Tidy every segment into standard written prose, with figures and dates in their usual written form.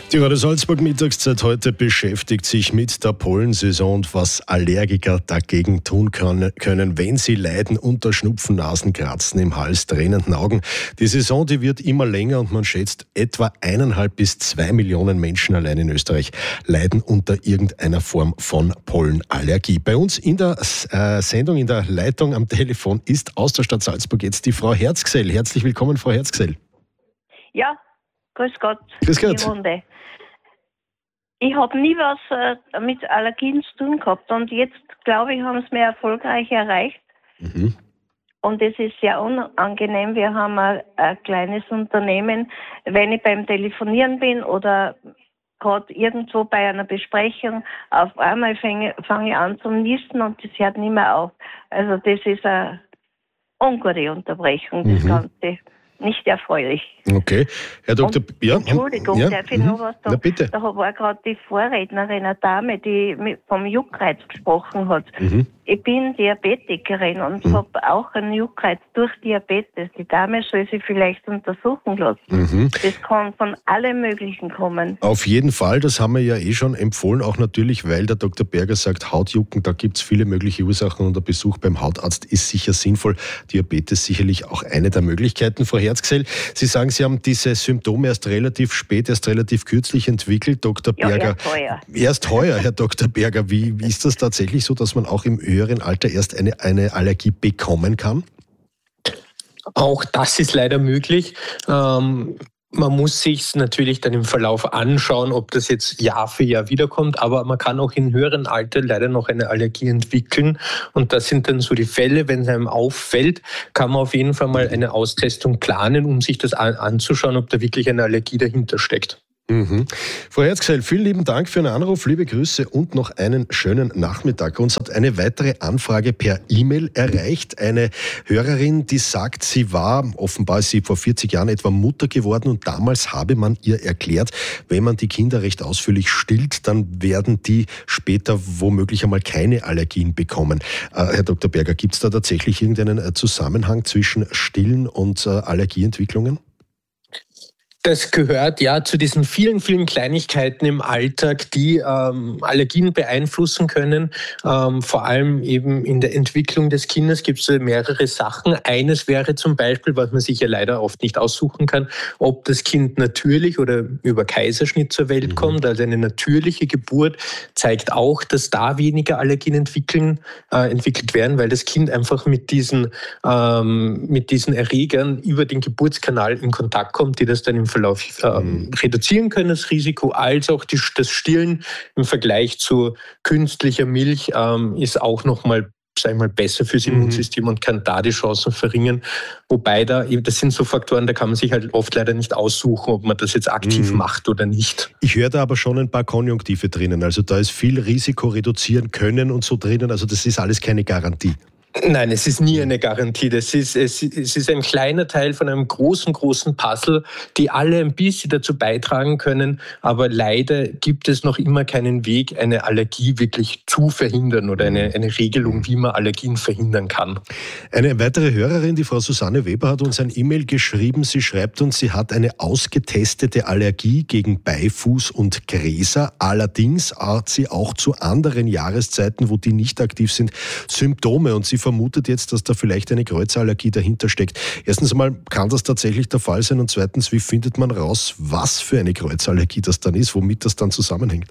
Die Radio Salzburg Mittagszeit heute beschäftigt sich mit der Pollensaison und was Allergiker dagegen tun können, wenn sie leiden unter Schnupfen, Nasenkratzen im Hals, tränenden Augen. Die Saison, die wird immer länger und man schätzt, etwa 1,5 bis 2 Millionen Menschen allein in Österreich leiden unter irgendeiner Form von Pollenallergie. Bei uns in der Sendung, in der Leitung am Telefon ist aus der Stadt Salzburg jetzt die Frau Herzgsell. Herzlich willkommen, Frau Herzgsell. Ja, grüß Gott. Grüß Gott. Runde. Ich habe nie was mit Allergien zu tun gehabt und jetzt, glaube ich, haben es mir erfolgreich erreicht. Mhm. Und es ist sehr unangenehm. Wir haben ein kleines Unternehmen. Wenn ich beim Telefonieren bin oder gerade irgendwo bei einer Besprechung, auf einmal fange ich an zu niesen und das hört nicht mehr auf. Also das ist eine ungute Unterbrechung, das Ganze. Nicht erfreulich. Okay. Herr Dr. Entschuldigung, darf ich noch was sagen? Na bitte. Da war gerade die Vorrednerin, eine Dame, die vom Juckreiz gesprochen hat. Ich bin Diabetikerin und habe auch einen Juckreiz durch Diabetes. Die Dame soll sich vielleicht untersuchen lassen. Das kann von allem Möglichen kommen. Auf jeden Fall, das haben wir ja schon empfohlen, auch natürlich, weil der Dr. Berger sagt, Hautjucken, da gibt es viele mögliche Ursachen und der Besuch beim Hautarzt ist sicher sinnvoll. Diabetes sicherlich auch eine der Möglichkeiten. Frau Herzgsell, Sie sagen, Sie haben diese Symptome erst relativ spät, erst relativ kürzlich entwickelt. Dr. Berger, erst heuer. Erst heuer, Herr Dr. Berger. Wie ist das tatsächlich so, dass man auch im höheren Alter erst eine Allergie bekommen kann? Auch das ist leider möglich. Man muss sich natürlich dann im Verlauf anschauen, ob das jetzt Jahr für Jahr wiederkommt, aber man kann auch im höheren Alter leider noch eine Allergie entwickeln und das sind dann so die Fälle, wenn es einem auffällt, kann man auf jeden Fall mal eine Austestung planen, um sich das anzuschauen, ob da wirklich eine Allergie dahinter steckt. Frau Herzgsell, vielen lieben Dank für den Anruf, liebe Grüße und noch einen schönen Nachmittag. Uns hat eine weitere Anfrage per E-Mail erreicht. Eine Hörerin, die sagt, offenbar ist sie vor 40 Jahren etwa Mutter geworden und damals habe man ihr erklärt, wenn man die Kinder recht ausführlich stillt, dann werden die später womöglich einmal keine Allergien bekommen. Herr Dr. Berger, gibt es da tatsächlich irgendeinen Zusammenhang zwischen Stillen und Allergieentwicklungen? Das gehört ja zu diesen vielen, vielen Kleinigkeiten im Alltag, die Allergien beeinflussen können. Vor allem eben in der Entwicklung des Kindes gibt es mehrere Sachen. Eines wäre zum Beispiel, was man sich ja leider oft nicht aussuchen kann, ob das Kind natürlich oder über Kaiserschnitt zur Welt kommt. Also eine natürliche Geburt zeigt auch, dass da weniger Allergien entwickelt werden, weil das Kind einfach mit diesen Erregern über den Geburtskanal in Kontakt kommt, die das dann im Verlauf reduzieren können, das Risiko, als auch das Stillen im Vergleich zu künstlicher Milch ist auch nochmal, sag ich mal, besser fürs Immunsystem und kann da die Chancen verringern. Wobei das sind so Faktoren, da kann man sich halt oft leider nicht aussuchen, ob man das jetzt aktiv macht oder nicht. Ich höre da aber schon ein paar Konjunktive drinnen. Also da ist viel Risiko reduzieren können und so drinnen. Also das ist alles keine Garantie. Nein, es ist nie eine Garantie. Es ist ein kleiner Teil von einem großen, großen Puzzle, die alle ein bisschen dazu beitragen können. Aber leider gibt es noch immer keinen Weg, eine Allergie wirklich zu verhindern oder eine Regelung, wie man Allergien verhindern kann. Eine weitere Hörerin, die Frau Susanne Weber, hat uns ein E-Mail geschrieben. Sie schreibt uns, sie hat eine ausgetestete Allergie gegen Beifuß und Gräser. Allerdings hat sie auch zu anderen Jahreszeiten, wo die nicht aktiv sind, Symptome. Und sie vermutet jetzt, dass da vielleicht eine Kreuzallergie dahinter steckt. Erstens einmal, kann das tatsächlich der Fall sein? Und zweitens, wie findet man raus, was für eine Kreuzallergie das dann ist, womit das dann zusammenhängt?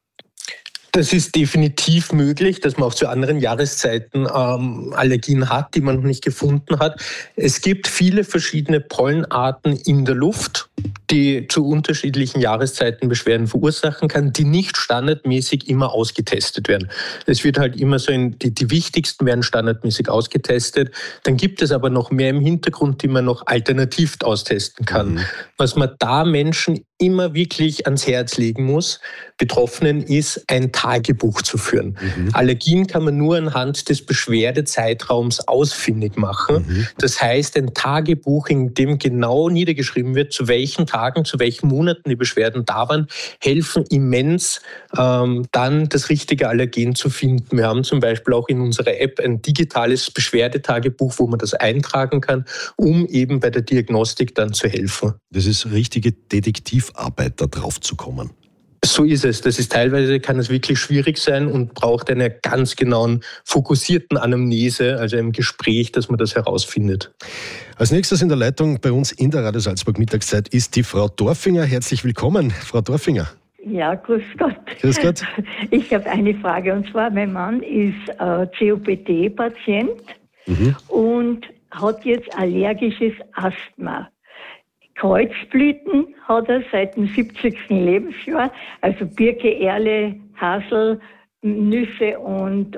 Das ist definitiv möglich, dass man auch zu anderen Jahreszeiten Allergien hat, die man noch nicht gefunden hat. Es gibt viele verschiedene Pollenarten in der Luft, die zu unterschiedlichen Jahreszeiten Beschwerden verursachen kann, die nicht standardmäßig immer ausgetestet werden. Es wird halt immer so, die wichtigsten werden standardmäßig ausgetestet. Dann gibt es aber noch mehr im Hintergrund, die man noch alternativ austesten kann. Was man da Menschen immer wirklich ans Herz legen muss, Betroffenen, ist ein Tagebuch zu führen. Allergien kann man nur anhand des Beschwerdezeitraums ausfindig machen. Das heißt, ein Tagebuch, in dem genau niedergeschrieben wird, zu welchen Tagen, zu welchen Monaten die Beschwerden da waren, helfen immens, dann das richtige Allergen zu finden. Wir haben zum Beispiel auch in unserer App ein digitales Beschwerdetagebuch, wo man das eintragen kann, um eben bei der Diagnostik dann zu helfen. Das ist richtige Detektiv Aufarbeiter drauf zu kommen. So ist es. Teilweise kann es wirklich schwierig sein und braucht eine ganz genauen, fokussierten Anamnese, also im Gespräch, dass man das herausfindet. Als nächstes in der Leitung bei uns in der Radio Salzburg Mittagszeit ist die Frau Dorfinger. Herzlich willkommen, Frau Dorfinger. Ja, grüß Gott. Grüß Gott. Ich habe eine Frage, und zwar, mein Mann ist COPD-Patient und hat jetzt allergisches Asthma. Kreuzblüten hat er seit dem 70. Lebensjahr, also Birke, Erle, Hasel, Nüsse und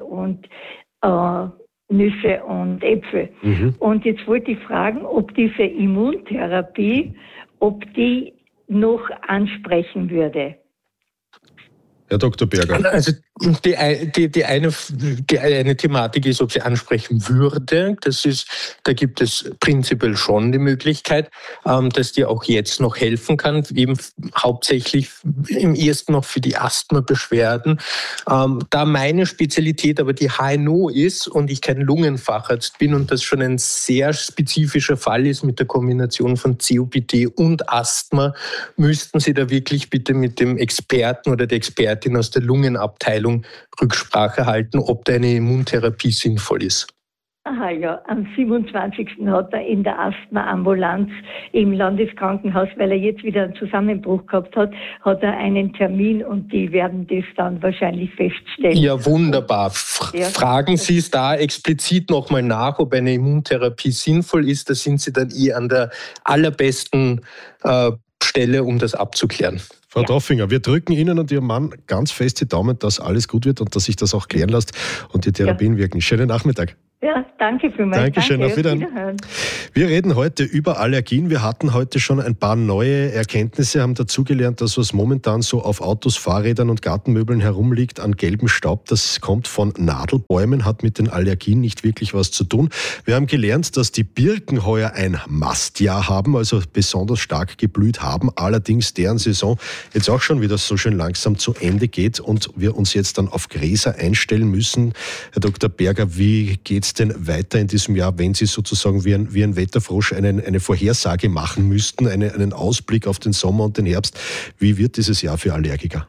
Äpfel. Und jetzt wollte ich fragen, ob diese Immuntherapie, ob die noch ansprechen würde. Herr Dr. Berger. Also die eine Thematik ist, ob sie ansprechen würde. Da gibt es prinzipiell schon die Möglichkeit, dass die auch jetzt noch helfen kann, eben hauptsächlich im ersten noch für die Asthma-Beschwerden. Da meine Spezialität aber die HNO ist und ich kein Lungenfacharzt bin und das schon ein sehr spezifischer Fall ist mit der Kombination von COPD und Asthma, müssten Sie da wirklich bitte mit dem Experten oder der Expertin aus der Lungenabteilung Rücksprache halten, ob da eine Immuntherapie sinnvoll ist. Aha, ja. Am 27. hat er in der Asthma-Ambulanz im Landeskrankenhaus, weil er jetzt wieder einen Zusammenbruch gehabt hat, hat er einen Termin und die werden das dann wahrscheinlich feststellen. Ja, wunderbar. Fragen Sie es da explizit nochmal nach, ob eine Immuntherapie sinnvoll ist. Da sind Sie dann an der allerbesten Stelle, um das abzuklären. Frau Dorfinger, wir drücken Ihnen und Ihrem Mann ganz fest die Daumen, dass alles gut wird und dass sich das auch klären lässt und die Therapien wirken. Schönen Nachmittag. Ja, danke vielmals. Dankeschön, auf Wiederhören. Wir reden heute über Allergien. Wir hatten heute schon ein paar neue Erkenntnisse, haben dazugelernt, dass was momentan so auf Autos, Fahrrädern und Gartenmöbeln herumliegt an gelbem Staub, das kommt von Nadelbäumen, hat mit den Allergien nicht wirklich was zu tun. Wir haben gelernt, dass die Birken heuer ein Mastjahr haben, also besonders stark geblüht haben, allerdings deren Saison jetzt auch schon wieder so schön langsam zu Ende geht und wir uns jetzt dann auf Gräser einstellen müssen. Herr Dr. Berger, wie geht's denn weiter in diesem Jahr, wenn Sie sozusagen wie ein Wetterfrosch eine Vorhersage machen müssten, einen Ausblick auf den Sommer und den Herbst? Wie wird dieses Jahr für Allergiker?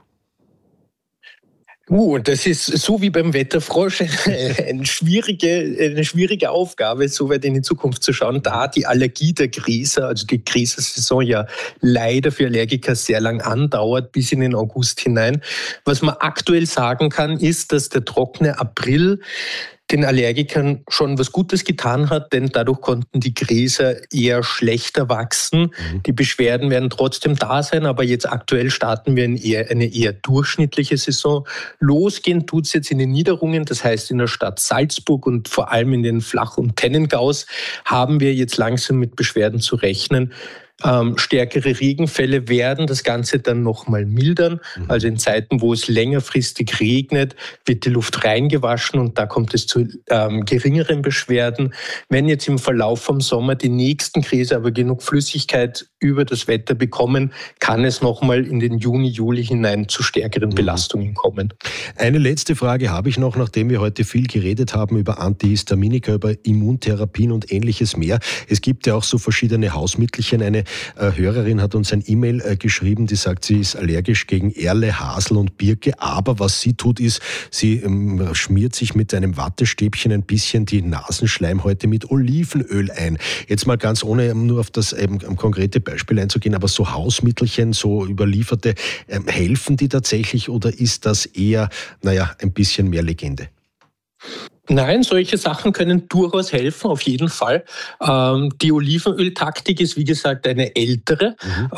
Das ist so wie beim Wetterfrosch eine schwierige Aufgabe, so weit in die Zukunft zu schauen, da die Allergie der Gräser, also die Gräsersaison ja leider für Allergiker sehr lang andauert, bis in den August hinein. Was man aktuell sagen kann, ist, dass der trockene April den Allergikern schon was Gutes getan hat, denn dadurch konnten die Gräser eher schlechter wachsen. Die Beschwerden werden trotzdem da sein, aber jetzt aktuell starten wir eine eher durchschnittliche Saison. Losgehen tut es jetzt in den Niederungen, das heißt in der Stadt Salzburg und vor allem in den Flach- und Tennengaus haben wir jetzt langsam mit Beschwerden zu rechnen. Stärkere Regenfälle werden das Ganze dann nochmal mildern. Also in Zeiten, wo es längerfristig regnet, wird die Luft reingewaschen und da kommt es zu geringeren Beschwerden. Wenn jetzt im Verlauf vom Sommer die nächsten Gräser aber genug Flüssigkeit über das Wetter bekommen, kann es nochmal in den Juni, Juli hinein zu stärkeren Belastungen kommen. Eine letzte Frage habe ich noch, nachdem wir heute viel geredet haben über Antihistaminika, über Immuntherapien und ähnliches mehr. Es gibt ja auch so verschiedene Hausmittelchen. Eine Hörerin hat uns ein E-Mail geschrieben, die sagt, sie ist allergisch gegen Erle, Hasel und Birke, aber was sie tut ist, sie schmiert sich mit einem Wattestäbchen ein bisschen die Nasenschleimhäute mit Olivenöl ein. Jetzt mal ganz ohne nur auf das konkrete Beispiel einzugehen, aber so Hausmittelchen, so überlieferte, helfen die tatsächlich oder ist das eher, ein bisschen mehr Legende? Nein, solche Sachen können durchaus helfen, auf jeden Fall. Die Olivenöltaktik ist, wie gesagt, eine ältere.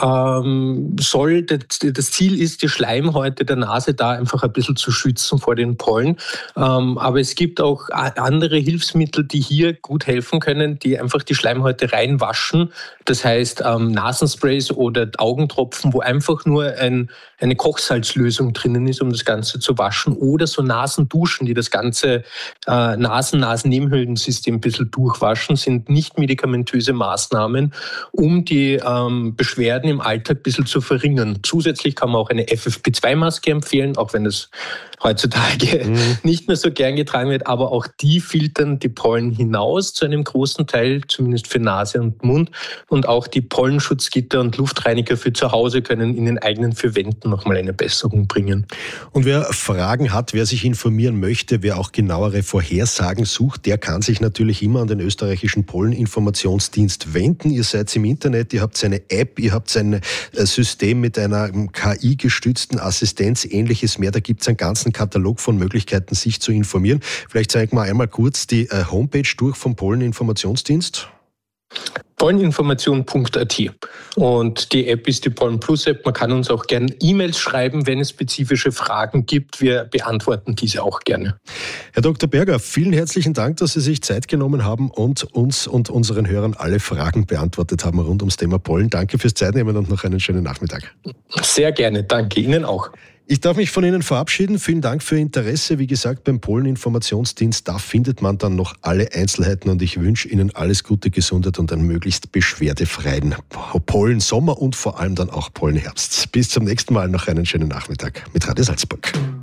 Das Ziel ist, die Schleimhäute der Nase da einfach ein bisschen zu schützen vor den Pollen. Aber es gibt auch andere Hilfsmittel, die hier gut helfen können, die einfach die Schleimhäute reinwaschen. Das heißt Nasensprays oder Augentropfen, wo einfach nur eine Kochsalzlösung drinnen ist, um das Ganze zu waschen. Oder so Nasenduschen, die das Ganze Nasennebenhöhlensystem ein bisschen durchwaschen, sind nicht medikamentöse Maßnahmen, um die Beschwerden im Alltag ein bisschen zu verringern. Zusätzlich kann man auch eine FFP2-Maske empfehlen, auch wenn das heutzutage nicht mehr so gern getragen wird, aber auch die filtern die Pollen hinaus zu einem großen Teil, zumindest für Nase und Mund. Und auch die Pollenschutzgitter und Luftreiniger für zu Hause können in den eigenen vier Wänden nochmal eine Besserung bringen. Und wer Fragen hat, wer sich informieren möchte, wer auch genauere Vorhersagen sucht, der kann sich natürlich immer an den österreichischen Polleninformationsdienst wenden. Ihr seid im Internet, ihr habt eine App, ihr habt ein System mit einer KI-gestützten Assistenz, ähnliches mehr. Da gibt es einen ganzen Katalog von Möglichkeiten, sich zu informieren. Vielleicht zeigen wir einmal kurz die Homepage durch vom Polleninformationsdienst. Polleninformation.at und die App ist die Pollen Plus App. Man kann uns auch gerne E-Mails schreiben, wenn es spezifische Fragen gibt. Wir beantworten diese auch gerne. Herr Dr. Berger, vielen herzlichen Dank, dass Sie sich Zeit genommen haben und uns und unseren Hörern alle Fragen beantwortet haben rund ums Thema Pollen. Danke fürs Zeitnehmen und noch einen schönen Nachmittag. Sehr gerne, danke Ihnen auch. Ich darf mich von Ihnen verabschieden. Vielen Dank für Ihr Interesse. Wie gesagt, beim Polleninformationsdienst, da findet man dann noch alle Einzelheiten und ich wünsche Ihnen alles Gute, Gesundheit und einen möglichst beschwerdefreien Pollensommer und vor allem dann auch Pollenherbst. Bis zum nächsten Mal, noch einen schönen Nachmittag mit Radio Salzburg.